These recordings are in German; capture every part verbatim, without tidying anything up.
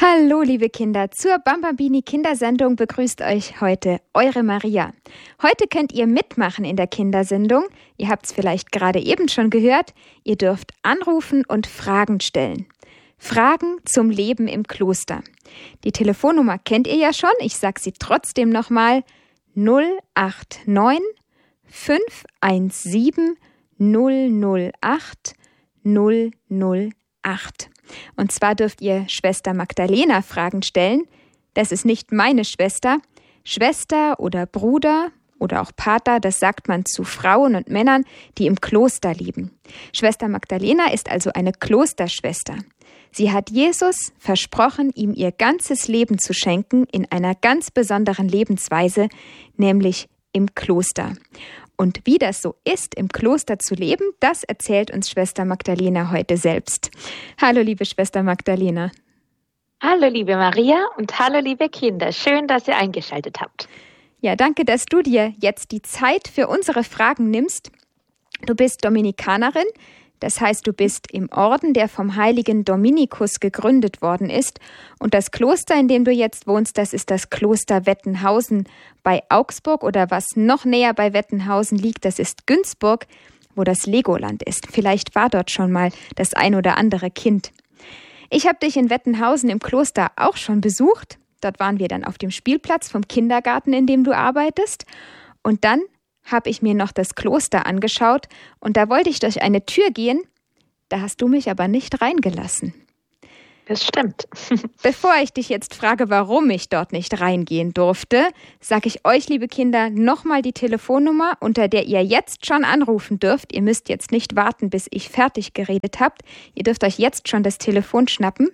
Hallo, liebe Kinder. Zur Bambambini Kindersendung begrüßt euch heute eure Maria. Heute könnt ihr mitmachen in der Kindersendung. Ihr habt es vielleicht gerade eben schon gehört. Ihr dürft anrufen und Fragen stellen. Fragen zum Leben im Kloster. Die Telefonnummer kennt ihr ja schon. Ich sage sie trotzdem nochmal. null acht neun fünf eins sieben null null acht null null acht. Und zwar dürft ihr Schwester Magdalena Fragen stellen. Das ist nicht meine Schwester. Schwester oder Bruder oder auch Pater, das sagt man zu Frauen und Männern, die im Kloster leben. Schwester Magdalena ist also eine Klosterschwester. Sie hat Jesus versprochen, ihm ihr ganzes Leben zu schenken in einer ganz besonderen Lebensweise, nämlich im Kloster. Und wie das so ist, im Kloster zu leben, das erzählt uns Schwester Magdalena heute selbst. Hallo, liebe Schwester Magdalena. Hallo, liebe Maria und hallo, liebe Kinder. Schön, dass ihr eingeschaltet habt. Ja, danke, dass du dir jetzt die Zeit für unsere Fragen nimmst. Du bist Dominikanerin, das heißt, du bist im Orden, der vom heiligen Dominikus gegründet worden ist. Und das Kloster, in dem du jetzt wohnst, das ist das Kloster Wettenhausen bei Augsburg. Oder was noch näher bei Wettenhausen liegt, das ist Günzburg, wo das Legoland ist. Vielleicht war dort schon mal das ein oder andere Kind. Ich habe dich in Wettenhausen im Kloster auch schon besucht. Dort waren wir dann auf dem Spielplatz vom Kindergarten, in dem du arbeitest. Und dann habe ich mir noch das Kloster angeschaut und da wollte ich durch eine Tür gehen, da hast du mich aber nicht reingelassen. Das stimmt. Bevor ich dich jetzt frage, warum ich dort nicht reingehen durfte, sage ich euch, liebe Kinder, nochmal die Telefonnummer, unter der ihr jetzt schon anrufen dürft. Ihr müsst jetzt nicht warten, bis ich fertig geredet habt. Ihr dürft euch jetzt schon das Telefon schnappen.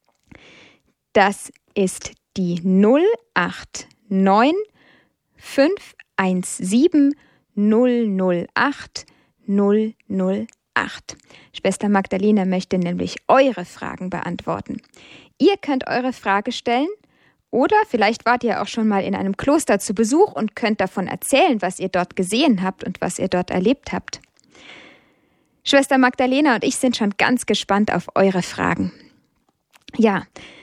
Das ist die null acht neun fünf eins sieben null null acht null null acht. Schwester Magdalena möchte nämlich eure Fragen beantworten. Ihr könnt eure Frage stellen oder vielleicht wart ihr auch schon mal in einem Kloster zu Besuch und könnt davon erzählen, was ihr dort gesehen habt und was ihr dort erlebt habt. Schwester Magdalena und ich sind schon ganz gespannt auf eure Fragen. Ja,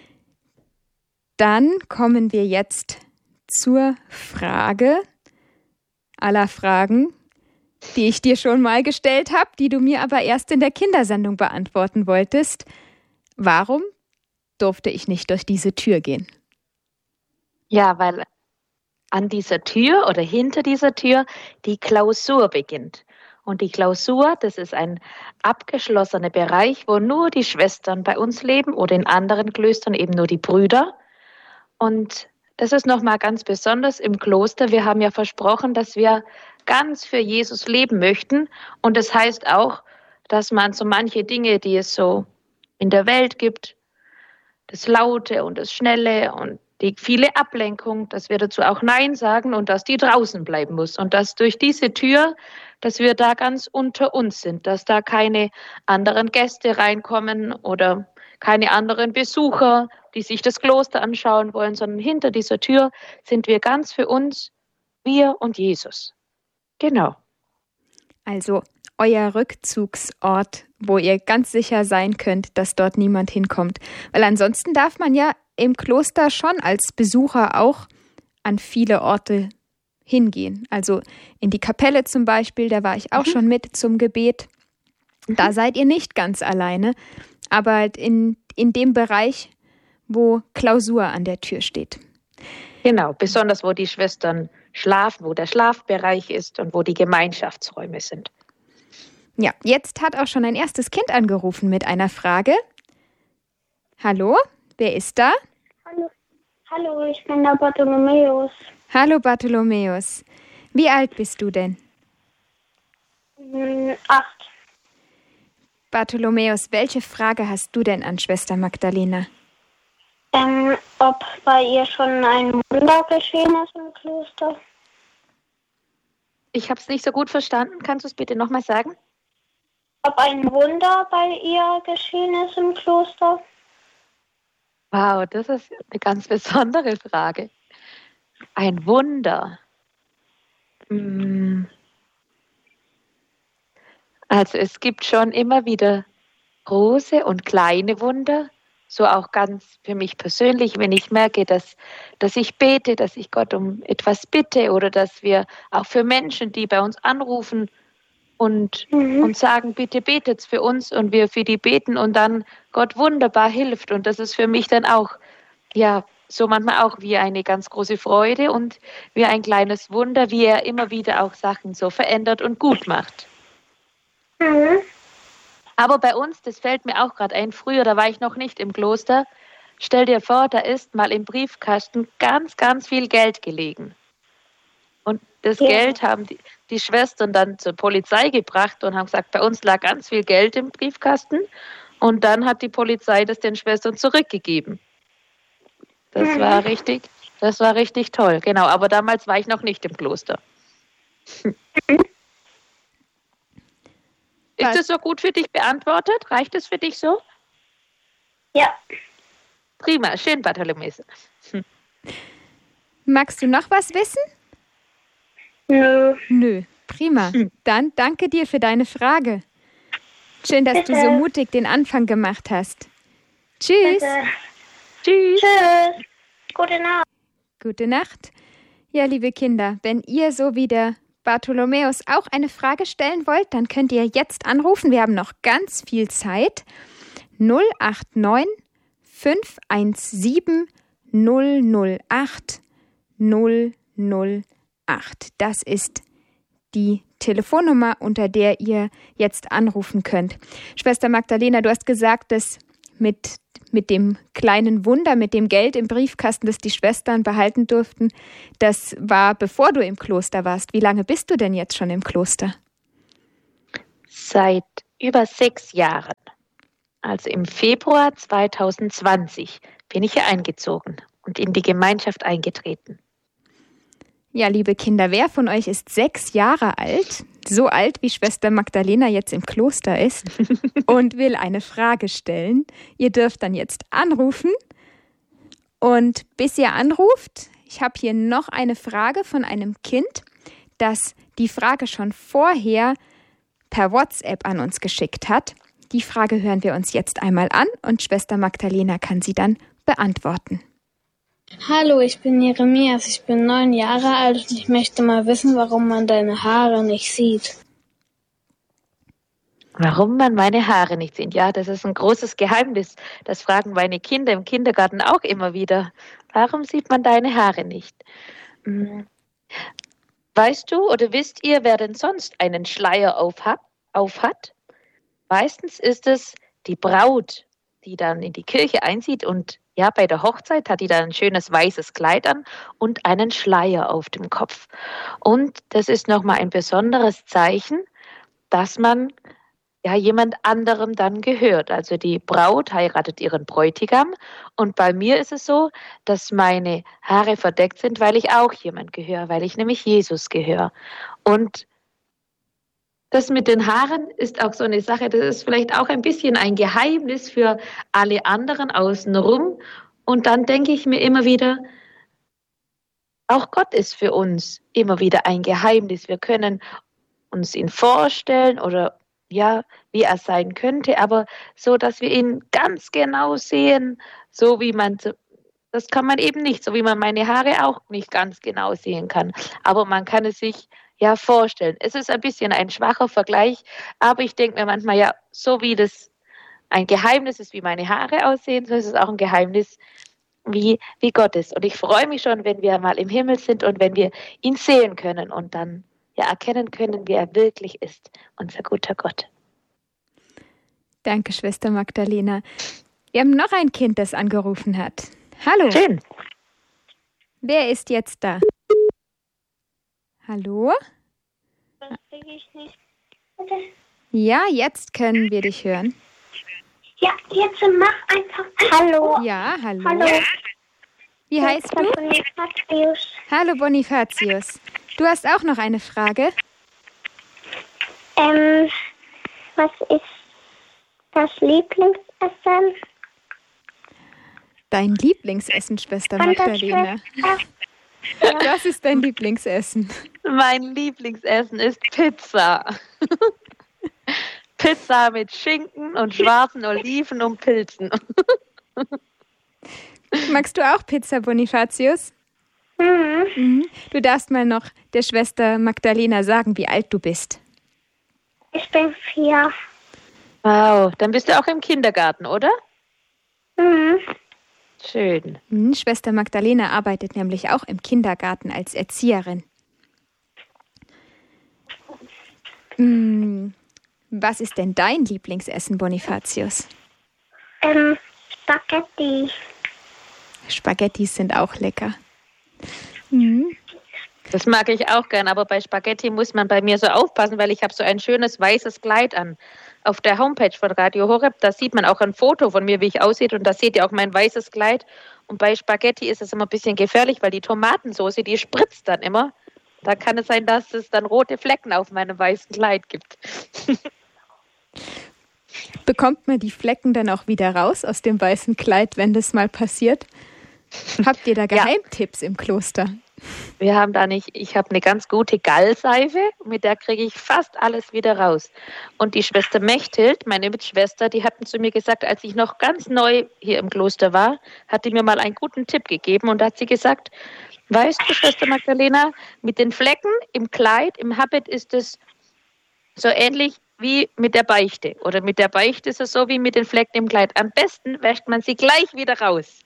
dann kommen wir jetzt zur Frage aller Fragen, die ich dir schon mal gestellt habe, die du mir aber erst in der Kindersendung beantworten wolltest. Warum durfte ich nicht durch diese Tür gehen? Ja, weil an dieser Tür oder hinter dieser Tür die Klausur beginnt. Und die Klausur, das ist ein abgeschlossener Bereich, wo nur die Schwestern bei uns leben oder in anderen Klöstern eben nur die Brüder. Und das ist nochmal ganz besonders im Kloster. Wir haben ja versprochen, dass wir ganz für Jesus leben möchten. Und das heißt auch, dass man so manche Dinge, die es so in der Welt gibt, das Laute und das Schnelle und die viele Ablenkung, dass wir dazu auch Nein sagen und dass die draußen bleiben muss. Und dass durch diese Tür, dass wir da ganz unter uns sind, dass da keine anderen Gäste reinkommen oder keine anderen Besucher, die sich das Kloster anschauen wollen, sondern hinter dieser Tür sind wir ganz für uns, wir und Jesus. Genau. Also euer Rückzugsort, wo ihr ganz sicher sein könnt, dass dort niemand hinkommt. Weil ansonsten darf man ja im Kloster schon als Besucher auch an viele Orte hingehen. Also in die Kapelle zum Beispiel, da war ich auch mhm. schon mit zum Gebet. Da seid ihr nicht ganz alleine, aber in, in dem Bereich, wo Klausur an der Tür steht. Genau, besonders wo die Schwestern schlafen, wo der Schlafbereich ist und wo die Gemeinschaftsräume sind. Ja, jetzt hat auch schon ein erstes Kind angerufen mit einer Frage. Hallo, wer ist da? Hallo, Hallo, ich bin der Bartholomäus. Hallo Bartholomäus. Wie alt bist du denn? Hm, acht. Bartholomäus, welche Frage hast du denn an Schwester Magdalena? Ähm, ob bei ihr schon ein Wunder geschehen ist im Kloster? Ich habe es nicht so gut verstanden. Kannst du es bitte nochmal sagen? Ob ein Wunder bei ihr geschehen ist im Kloster? Wow, das ist eine ganz besondere Frage. Ein Wunder. Hm. Also es gibt schon immer wieder große und kleine Wunder, so auch ganz für mich persönlich, wenn ich merke, dass, dass ich bete, dass ich Gott um etwas bitte oder dass wir auch für Menschen, die bei uns anrufen und, mhm. und sagen, bitte betet für uns und wir für die beten und dann Gott wunderbar hilft. Und das ist für mich dann auch, ja, so manchmal auch wie eine ganz große Freude und wie ein kleines Wunder, wie er immer wieder auch Sachen so verändert und gut macht. Mhm. Aber bei uns, das fällt mir auch gerade ein, früher, da war ich noch nicht im Kloster, stell dir vor, da ist mal im Briefkasten ganz, ganz viel Geld gelegen. Und das ja. Geld haben die, die Schwestern dann zur Polizei gebracht und haben gesagt, bei uns lag ganz viel Geld im Briefkasten. Und dann hat die Polizei das den Schwestern zurückgegeben. Das mhm. war richtig, das war richtig toll, genau. Aber damals war ich noch nicht im Kloster. Ist das so gut für dich beantwortet? Reicht es für dich so? Ja. Prima, schön, Bartholomäus. Hm. Magst du noch was wissen? Nö. Nö, prima. Hm. Dann danke dir für deine Frage. Schön, dass Bitte. du so mutig den Anfang gemacht hast. Tschüss. Bitte. Tschüss. Tschüss. Gute Nacht. Gute Nacht. Ja, liebe Kinder, wenn ihr so wie der Bartholomäus auch eine Frage stellen wollt, dann könnt ihr jetzt anrufen. Wir haben noch ganz viel Zeit. null acht neun fünf eins sieben null null acht null null acht. Das ist die Telefonnummer, unter der ihr jetzt anrufen könnt. Schwester Magdalena, du hast gesagt, dass mit, mit dem kleinen Wunder, mit dem Geld im Briefkasten, das die Schwestern behalten durften, das war, bevor du im Kloster warst. Wie lange bist du denn jetzt schon im Kloster? Seit über sechs Jahren. Also im Februar zwanzig zwanzig bin ich hier eingezogen und in die Gemeinschaft eingetreten. Ja, liebe Kinder, wer von euch ist sechs Jahre alt, so alt wie Schwester Magdalena jetzt im Kloster ist und will eine Frage stellen? Ihr dürft dann jetzt anrufen und bis ihr anruft, ich habe hier noch eine Frage von einem Kind, das die Frage schon vorher per WhatsApp an uns geschickt hat. Die Frage hören wir uns jetzt einmal an und Schwester Magdalena kann sie dann beantworten. Hallo, ich bin Jeremias, ich bin neun Jahre alt und ich möchte mal wissen, warum man deine Haare nicht sieht. Warum man meine Haare nicht sieht? Ja, das ist ein großes Geheimnis. Das fragen meine Kinder im Kindergarten auch immer wieder. Warum sieht man deine Haare nicht? Hm. Weißt du oder wisst ihr, wer denn sonst einen Schleier auf hat? Auf hat? Meistens ist es die Braut, die dann in die Kirche einzieht und ja, bei der Hochzeit hat die dann ein schönes weißes Kleid an und einen Schleier auf dem Kopf. Und das ist nochmal ein besonderes Zeichen, dass man ja jemand anderem dann gehört. Also die Braut heiratet ihren Bräutigam und bei mir ist es so, dass meine Haare verdeckt sind, weil ich auch jemand gehöre, weil ich nämlich Jesus gehöre. Und das mit den Haaren ist auch so eine Sache, das ist vielleicht auch ein bisschen ein Geheimnis für alle anderen außenrum. Und dann denke ich mir immer wieder, auch Gott ist für uns immer wieder ein Geheimnis. Wir können uns ihn vorstellen oder ja, wie er sein könnte, aber so, dass wir ihn ganz genau sehen, so wie man, das kann man eben nicht, so wie man meine Haare auch nicht ganz genau sehen kann. Aber man kann es sich ja vorstellen. Es ist ein bisschen ein schwacher Vergleich, aber ich denke mir manchmal, ja, so wie das ein Geheimnis ist, wie meine Haare aussehen, so ist es auch ein Geheimnis, wie, wie Gott ist. Und ich freue mich schon, wenn wir mal im Himmel sind und wenn wir ihn sehen können und dann ja erkennen können, wie er wirklich ist, unser guter Gott. Danke, Schwester Magdalena. Wir haben noch ein Kind, das angerufen hat. Hallo. Schön. Wer ist jetzt da? Hallo? Das kriege ich nicht. Ja, jetzt können wir dich hören. Ja, jetzt mach einfach Hallo. Ja, hallo. Hallo. Wie heißt du? Bonifatius. Hallo Bonifatius. Du hast auch noch eine Frage? Ähm, was ist das Lieblingsessen? Dein Lieblingsessen, Schwester Magdalena. Was ist dein Lieblingsessen? Mein Lieblingsessen ist Pizza. Pizza mit Schinken und schwarzen Oliven und Pilzen. Magst du auch Pizza, Bonifatius? Mhm. Mhm. Du darfst mal noch der Schwester Magdalena sagen, wie alt du bist. Ich bin vier. Wow, dann bist du auch im Kindergarten, oder? Mhm. Schön. Mhm. Schwester Magdalena arbeitet nämlich auch im Kindergarten als Erzieherin. Mhm. Was ist denn dein Lieblingsessen, Bonifatius? Ähm, Spaghetti. Spaghettis sind auch lecker. Mhm. Das mag ich auch gern, aber bei Spaghetti muss man bei mir so aufpassen, weil ich habe so ein schönes weißes Kleid an. Auf der Homepage von Radio Horeb, da sieht man auch ein Foto von mir, wie ich aussehe, und da seht ihr auch mein weißes Kleid. Und bei Spaghetti ist es immer ein bisschen gefährlich, weil die Tomatensauce, die spritzt dann immer. Da kann es sein, dass es dann rote Flecken auf meinem weißen Kleid gibt. Bekommt man die Flecken dann auch wieder raus aus dem weißen Kleid, wenn das mal passiert? Habt ihr da Geheimtipps ja. im Kloster? Wir haben da nicht, ich habe eine ganz gute Gallseife, mit der kriege ich fast alles wieder raus. Und die Schwester Mechthild, meine Mitschwester, die hatten zu mir gesagt, als ich noch ganz neu hier im Kloster war, hat die mir mal einen guten Tipp gegeben und da hat sie gesagt, weißt du, Schwester Magdalena, mit den Flecken im Kleid, im Habit ist es so ähnlich wie mit der Beichte. Oder mit der Beichte ist es so wie mit den Flecken im Kleid. Am besten wäscht man sie gleich wieder raus.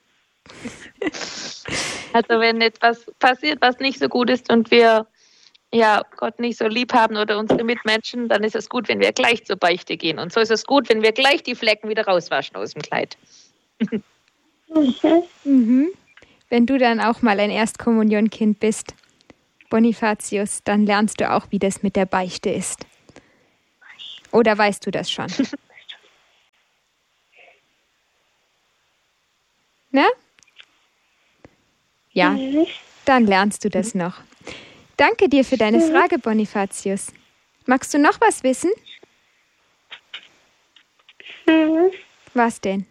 Also wenn etwas passiert, was nicht so gut ist und wir ja Gott nicht so lieb haben oder unsere Mitmenschen, dann ist es gut, wenn wir gleich zur Beichte gehen. Und so ist es gut, wenn wir gleich die Flecken wieder rauswaschen aus dem Kleid. Mhm. Wenn du dann auch mal ein Erstkommunionkind bist, Bonifatius, dann lernst du auch, wie das mit der Beichte ist. Oder weißt du das schon? Na? Ja, dann lernst du das noch. Danke dir für deine Frage, Bonifatius. Magst du noch was wissen? Mhm. Was denn?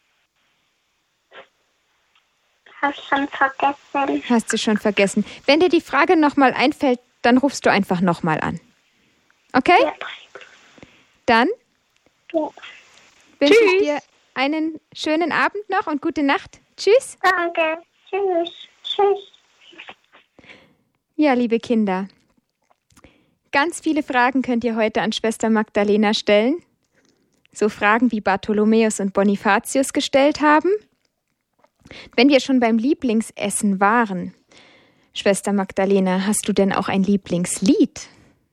Hab schon vergessen. Hast du schon vergessen. Wenn dir die Frage nochmal einfällt, dann rufst du einfach nochmal an. Okay? Ja. Dann Ja. wünsche ich Tschüss. dir einen schönen Abend noch und gute Nacht. Tschüss. Danke. Tschüss. Tschüss. Ja, liebe Kinder, ganz viele Fragen könnt ihr heute an Schwester Magdalena stellen. So Fragen wie Bartholomäus und Bonifatius gestellt haben. Wenn wir schon beim Lieblingsessen waren, Schwester Magdalena, hast du denn auch ein Lieblingslied?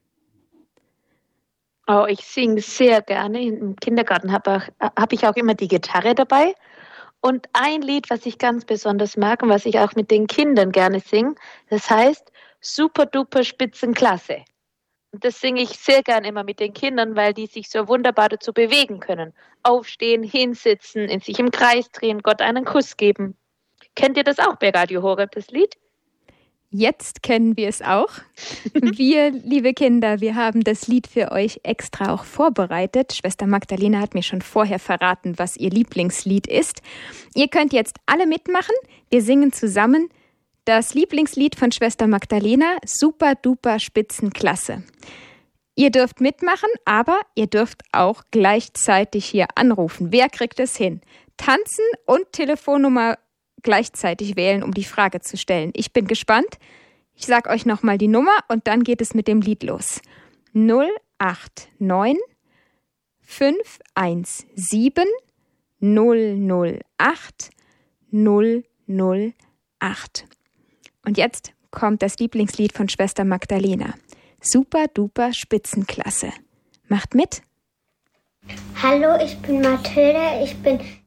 Oh, ich singe sehr gerne. Im Kindergarten habe hab ich auch immer die Gitarre dabei. Und ein Lied, was ich ganz besonders mag und was ich auch mit den Kindern gerne singe, das heißt Super Duper Spitzenklasse. Und das singe ich sehr gern immer mit den Kindern, weil die sich so wunderbar dazu bewegen können. Aufstehen, hinsitzen, in sich im Kreis drehen, Gott einen Kuss geben. Kennt ihr das auch bei Radio Horeb, das Lied? Jetzt kennen wir es auch. Wir, liebe Kinder, wir haben das Lied für euch extra auch vorbereitet. Schwester Magdalena hat mir schon vorher verraten, was ihr Lieblingslied ist. Ihr könnt jetzt alle mitmachen. Wir singen zusammen das Lieblingslied von Schwester Magdalena, Super Duper Spitzenklasse. Ihr dürft mitmachen, aber ihr dürft auch gleichzeitig hier anrufen. Wer kriegt es hin? Tanzen und Telefonnummer gleichzeitig wählen, um die Frage zu stellen. Ich bin gespannt. Ich sage euch nochmal die Nummer und dann geht es mit dem Lied los. null acht neun fünf eins sieben null null acht null null acht. Und jetzt kommt das Lieblingslied von Schwester Magdalena. Super duper Spitzenklasse. Macht mit! Hallo, ich bin Mathilde. Ich bin